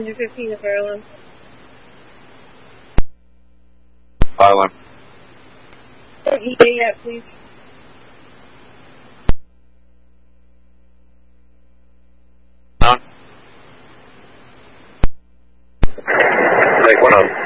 115 to fire alarm. Fire alarm. EA, please. On. Take one on.